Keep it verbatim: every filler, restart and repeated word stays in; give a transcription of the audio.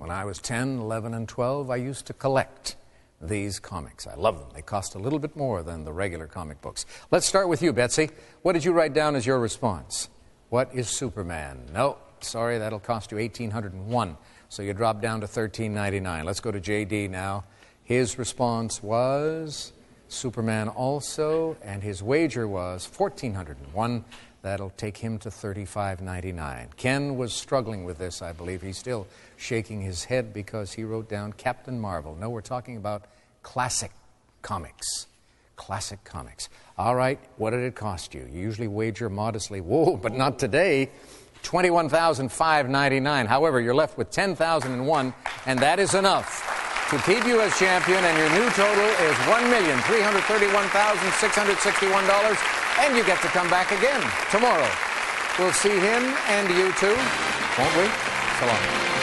When I was ten, eleven, and twelve, I used to collect these comics. I love them. They cost a little bit more than the regular comic books. Let's start with you, Betsy. What did you write down as your response? What is Superman? No, sorry, that'll cost you eighteen oh one. So you drop down to thirteen ninety-nine. Let's go to J D now. His response was Superman also, and his wager was fourteen oh one. That'll take him to thirty-five ninety-nine. Ken was struggling with this, I believe. He's still shaking his head because he wrote down Captain Marvel. No, we're talking about classic comics. Classic comics. All right, what did it cost you? You usually wager modestly. Whoa, but not today. twenty-one thousand five hundred ninety-nine. However, you're left with ten thousand one, and that is enough to keep you as champion, and your new total is one million three hundred thirty-one thousand six hundred sixty-one dollars, and you get to come back again tomorrow. We'll see him and you too, won't we? So long.